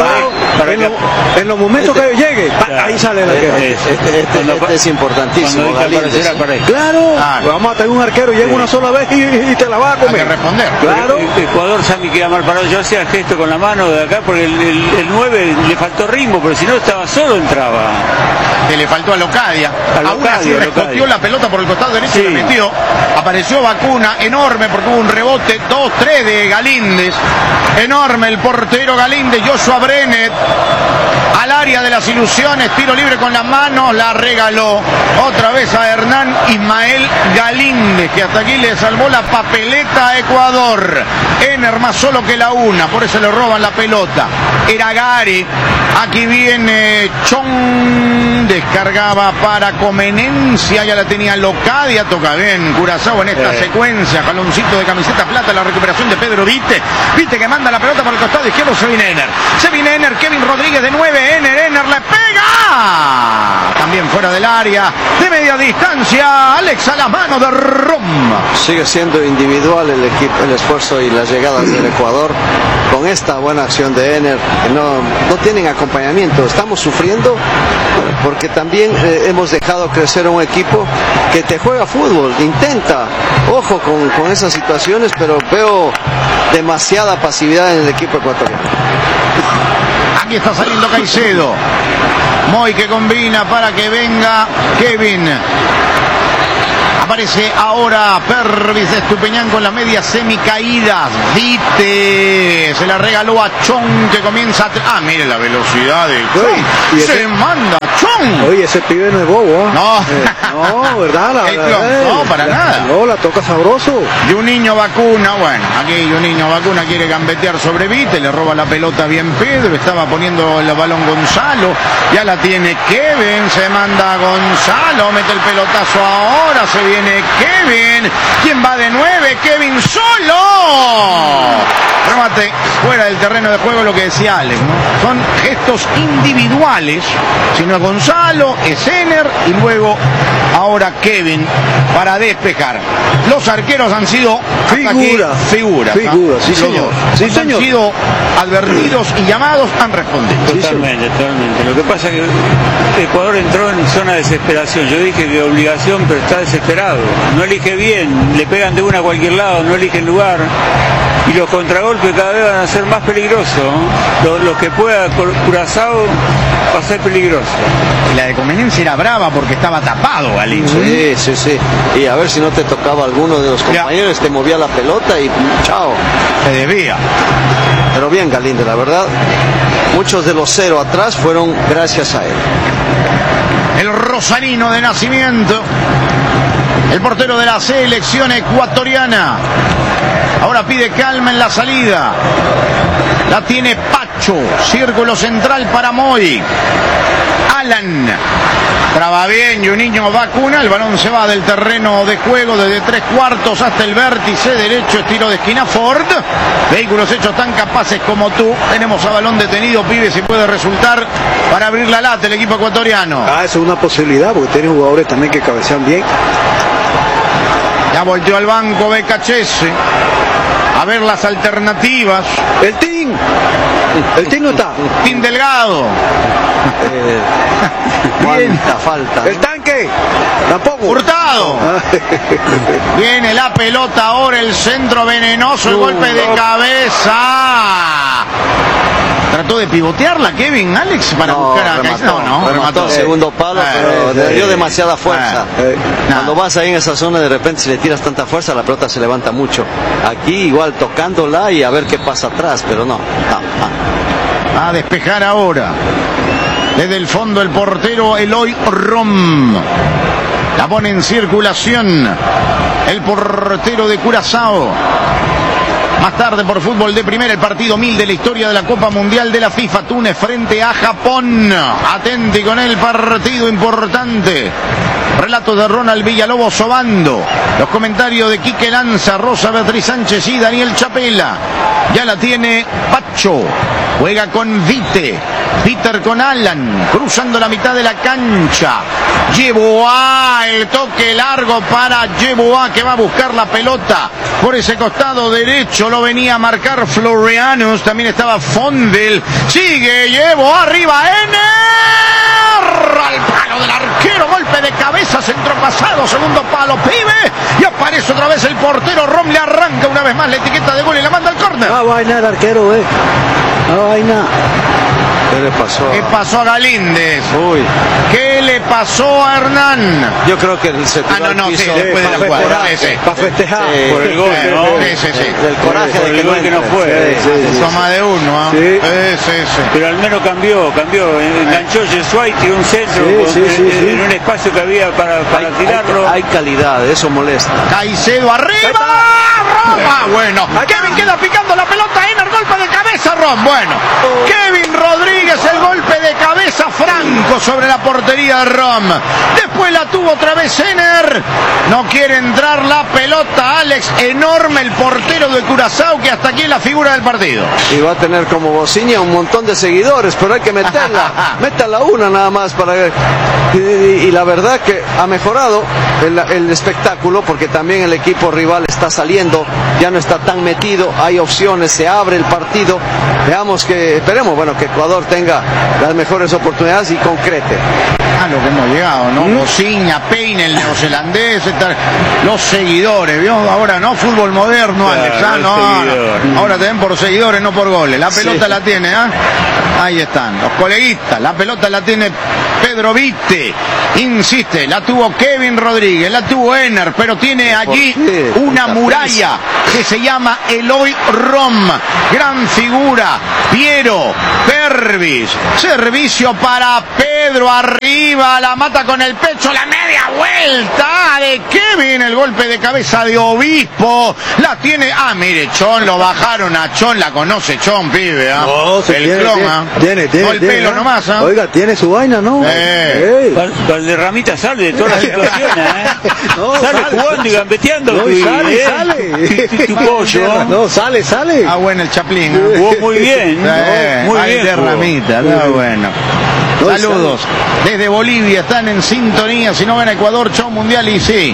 En los momentos que llegue, ahí sale el arquero. Este es importantísimo. Claro, vamos a tener un arquero, llega una sola vez y te la va a comer. Hay que responder. Claro. Ecuador Sammy queda mal parado. Yo hacía el gesto con la mano de acá porque el 9 le faltó ritmo, pero si no estaba solo entraba. Que le faltó a Locadia. Locadia. Aún así rescotió la pelota por el costado derecho y la metió. Apareció Vacuna, enorme porque hubo un rebote, 2-3 de Galíndez. Enorme el portero Galíndez, Joshua Brenet. Al área de las ilusiones, tiro libre con las manos, la regaló otra vez a Hernán Ismael Galíndez, que hasta aquí le salvó la papeleta a Ecuador. Ener más solo que la una, por eso le roban la pelota. Era Gary, aquí viene Chong, descargaba para Comenencia, ya la tenía Locadia, toca bien Curazao en esta secuencia, jaloncito de camiseta plata, la recuperación de Pedro Vite, Vite que manda la pelota por el costado izquierdo, se viene Ener, Kevin Rodríguez de 9, Ener le pega, también fuera del área, de media distancia, Alex a la mano de Rom. Sigue siendo individual el equipo, el esfuerzo y las llegadas del Ecuador, con esta buena acción de Ener, que no tienen acompañamiento. Estamos sufriendo porque también hemos dejado crecer a un equipo que te juega fútbol, intenta, ojo con esas situaciones, pero veo demasiada pasividad en el equipo ecuatoriano. Aquí está saliendo Caicedo. Moy que combina para que venga Kevin. Aparece ahora Pervis de Estupiñán con la media semicaídas. Vite se la regaló a Chong que comienza a... mire la velocidad de Chong. Se manda Chong. Oye, ese pibe no es bobo, ¿eh? No, ¿verdad? No, para nada. No, la toca sabroso. Y un niño Vacuna, bueno, aquí un niño Vacuna quiere gambetear sobre Vite, le roba la pelota bien Pedro, estaba poniendo el balón Gonzalo, ya la tiene Kevin, se manda Gonzalo, mete el pelotazo ahora, se viene Kevin, ¿quién va de 9? Kevin solo. Remate fuera del terreno de juego, lo que decía Alex, ¿no? Son gestos individuales, si no es Gonzalo, es Ener y luego ahora Kevin para despejar. Los arqueros han sido figuras, sí señor. Sí, señor. Han sido advertidos y llamados, han respondido. Totalmente. Lo que pasa es que Ecuador entró en zona de desesperación. Yo dije que obligación, pero está desesperado. No elige bien, le pegan de una a cualquier lado, no elige el lugar. Y los contragolpes cada vez van a ser más peligrosos, ¿no? Los que pueda Curazao va a ser peligroso. Y la de Comenencia era brava porque estaba tapado, Galín. Sí. Y a ver si no te tocaba alguno de los compañeros, te movía la pelota y chao. Se desvía. Pero bien Galíndez, la verdad, muchos de los 0 atrás fueron gracias a él. El rosarino de nacimiento, el portero de la selección ecuatoriana. Ahora pide calma en la salida. La tiene Pacho. Círculo central para Moy. Alan. Traba bien Juninho Vacuna. El balón se va del terreno de juego desde 3/4 hasta el vértice derecho. Estilo de esquina Ford. Vehículos hechos tan capaces como tú. Tenemos a balón detenido, pibe. Si puede resultar para abrir la lata el equipo ecuatoriano. Eso es una posibilidad porque tiene jugadores también que cabecean bien. Ya volteó al banco Becachese. A ver las alternativas. El Team no está. Team Delgado. Cuánta falta. El Tanque. Tampoco. Hurtado. Viene la pelota ahora, el centro venenoso, el golpe de cabeza. Trató de pivotearla Kevin, Alex, para buscar a Caicedo. Remató el segundo palo, pero le dio demasiada fuerza. Cuando vas ahí en esa zona, de repente si le tiras tanta fuerza, la pelota se levanta mucho. Aquí igual tocándola y a ver qué pasa atrás, pero no. A despejar ahora. Desde el fondo el portero Eloy Rom. La pone en circulación el portero de Curazao. Más tarde por Fútbol de Primera, el partido 1000 de la historia de la Copa Mundial de la FIFA. Túnez frente a Japón. Atenti con el partido importante. Relatos de Ronald Villalobos Obando. Los comentarios de Quique Lanza, Rosa Beatriz Sánchez y Daniel Chapela. Ya la tiene Pacho. Juega con Vite. Peter con Alan. Cruzando la mitad de la cancha. Yeboah. El toque largo para Yeboah, que va a buscar la pelota por ese costado derecho. Lo venía a marcar Florianus. También estaba Fondel. Sigue Yeboah. Arriba Ener. Al palo del arquero. Golpe de cabeza. Centro pasado. Segundo palo. Pibe. Y aparece otra vez el portero. Rom le arranca una vez más la etiqueta de gol y la manda al córner. No vaina el arquero, No vaina. ¿Qué le pasó? ¿Qué pasó a Galíndez? Uy. ¿Qué le pasó a Hernán? Yo creo que se tiró no, al piso, sí, después de la jugada. Para festejar. Por el gol, ¿no? Sí. Del coraje Por de el gol que no fue. Toma de uno, ¿ah? Sí. Sí. Pero al menos cambió. Enganchó Jesuay, tiró un centro en un espacio que había para tirarlo. Hay calidad, eso molesta. Caicedo arriba. Roma. Bueno. Kevin queda picando la pelota. Ener, golpe de cabeza, Ron. Bueno. Kevin Rodríguez, el golpe de cabeza franco sobre la portería de Rom. Después la tuvo otra vez Ener. No quiere entrar la pelota, Alex. Enorme el portero de Curazao, que hasta aquí es la figura del partido. Y va a tener como bocina un montón de seguidores, pero hay que meterla. Métala una nada más para ver. Y la verdad que ha mejorado el espectáculo, porque también el equipo rival está saliendo, ya no está tan metido, hay opciones, se abre el partido. Esperemos que Ecuador tenga las mejores oportunidades y concrete. Lo que hemos llegado, ¿no? Bociña, Peine, el neozelandés, los seguidores, ¿vio? Ahora no, fútbol moderno, claro, Alex, no. Ahora te ven por seguidores, no por goles. La pelota la tiene, ahí están, los coleguistas. La pelota la tiene Pedro Vitte, insiste, la tuvo Kevin Rodríguez, la tuvo Ener, pero tiene allí una muralla que se llama Eloy Rom. Gran figura, Piero, Pervis, servicio para Pedro, arriba, la mata con el pecho, la media vuelta de Kevin, el golpe de cabeza de Obispo, la tiene, mire, Chon, lo bajaron a Chon, la conoce Chon, pibe, No, el clon, tiene, no el pelo nomás, Oiga, tiene su vaina, ¿no? Valderramita sale de todas las situaciones, sale jugando y gambeteando. Sale. Tu pollo. No, sale. Bueno el Chaplín. Jugó muy bien. Muy bien. Valderramita, bueno. Saludos desde Bolivia, están en sintonía. Si no ven a Ecuador, show mundial y sí.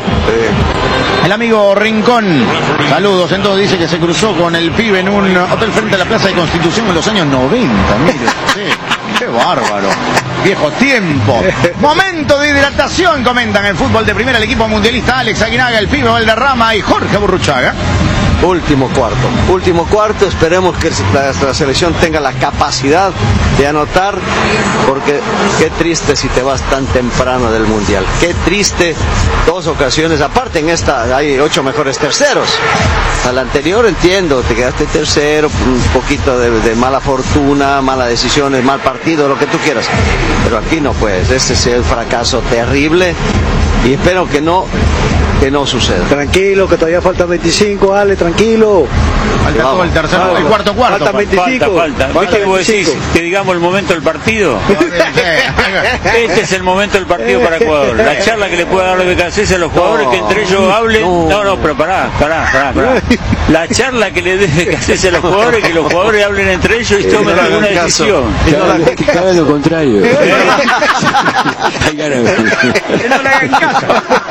El amigo Rincón, saludos. Entonces dice que se cruzó con el pibe en un hotel frente a la Plaza de Constitución en los años 90. Mire, qué bárbaro. Viejo tiempo. Momento de hidratación, comentan el fútbol de primera el equipo mundialista Alex Aguinaga, el pibe Valderrama y Jorge Burruchaga. Último cuarto, esperemos que la selección tenga la capacidad de anotar, porque qué triste si te vas tan temprano del mundial, qué triste, 2 ocasiones, aparte en esta hay 8 mejores terceros, a la anterior entiendo, te quedaste tercero, un poquito de mala fortuna, malas decisiones, mal partido, lo que tú quieras, pero aquí no puedes, este es un fracaso terrible y espero que no suceda. Tranquilo, que todavía faltan 25, Ale, tranquilo. Falta todo el tercero, el cuarto. Faltan 25. Falta. ¿Viste que vos decís que digamos el momento del partido? Este es el momento del partido para Ecuador. La charla que le puede dar BKC a los jugadores, que entre ellos hablen. No, pero pará. La charla que le dé BKC a los jugadores, que los jugadores hablen entre ellos y tomen alguna decisión. Que hagan lo contrario. Que no le hagan caso.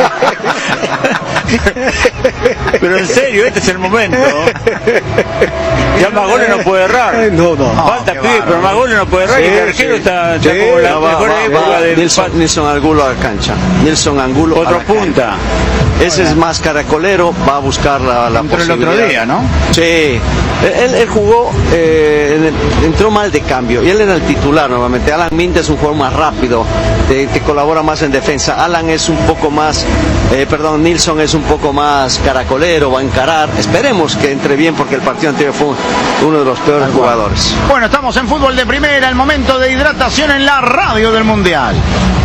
Pero en serio, este es el momento. Ya más goles no puede errar. Falta pibe, pero más goles no puede errar. Y el arquero está como la mejor época de Nilson Angulo a la cancha. Nilson Angulo otro punta. Ese es más caracolero, va a buscar la posibilidad. El otro día, ¿no? Sí. Él jugó, entró mal de cambio y él era el titular normalmente. Alan Minte es un jugador más rápido, que colabora más en defensa. Alan es un poco más, Nilson es un poco más caracolero, va a encarar. Esperemos que entre bien, porque el partido anterior fue uno de los peores jugadores. Bueno, estamos en fútbol de primera, el momento de hidratación en la radio del Mundial.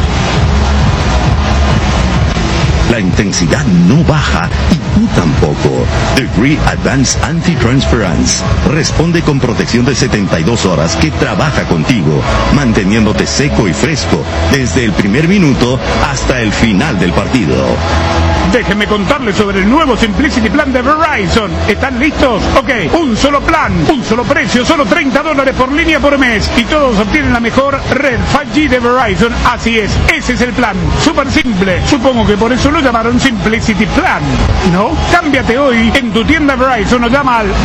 La intensidad no baja y tú tampoco. Degree Advanced Anti-Transference responde con protección de 72 horas que trabaja contigo, manteniéndote seco y fresco desde el primer minuto hasta el final del partido. Déjenme contarles sobre el nuevo Simplicity Plan de Verizon. ¿Están listos? Ok, un solo plan, un solo precio, solo $30 por línea por mes. Y todos obtienen la mejor red 5G de Verizon. Así es, ese es el plan. Súper simple. Supongo que por eso lo llamaron Simplicity Plan, ¿no? Cámbiate hoy en tu tienda Verizon o llama al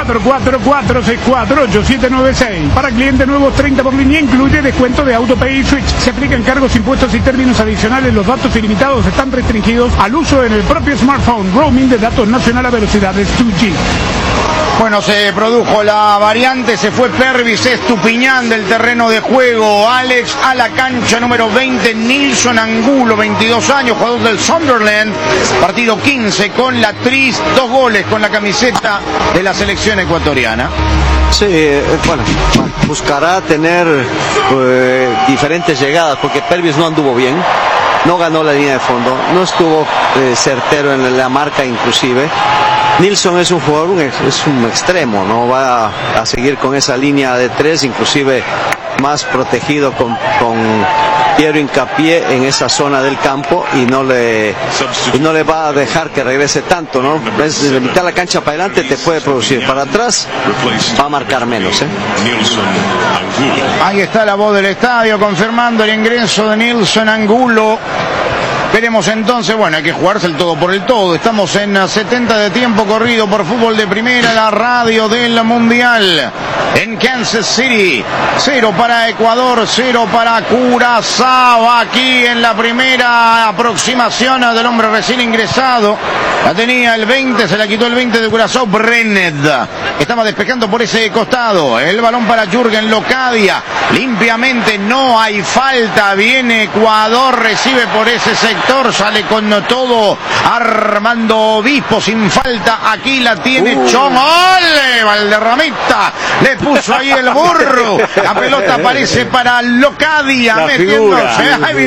844-464-8796. Para clientes nuevos, 30 por línea, incluye descuento de AutoPay y Switch. Se aplican cargos, impuestos y términos adicionales. Los datos ilimitados están restringidos al uso en el propio smartphone. Roaming de datos nacional a velocidades 2G. Bueno, se produjo la variante, se fue Pervis Estupiñán del terreno de juego. Alex a la cancha número 20, Nilson Angulo, 22 años, jugador del Sunderland. Partido 15 con la Tris, 2 goles con la camiseta de la selección ecuatoriana. Sí, bueno, buscará tener diferentes llegadas, porque Pervis no anduvo bien, no ganó la línea de fondo, no estuvo certero en la marca inclusive. Nilson es un jugador, es un extremo, no va a seguir con esa línea de 3, inclusive más protegido con Piero Hincapié en esa zona del campo y no le va a dejar que regrese tanto, ¿no? Desde mitad de la cancha para adelante te puede producir, para atrás va a marcar menos, ¿eh? Ahí está la voz del estadio confirmando el ingreso de Nilson Angulo. Veremos entonces, bueno, hay que jugarse el todo por el todo. Estamos en 70 de tiempo corrido por Fútbol de Primera, la radio del Mundial. En Kansas City, 0 para Ecuador, 0 para Curazao. Aquí en la primera aproximación del hombre recién ingresado. La tenía el 20, se la quitó el 20 de Curazao, Brenet. Estaba despejando por ese costado. El balón para Jürgen Locadia. Limpiamente, no hay falta. Viene Ecuador, recibe por ese sector, sale con todo Armando Obispo sin falta. Aquí la tiene Chong. ¡Ole! Valderramita le puso ahí el burro. La pelota aparece para Locadia, metiéndose.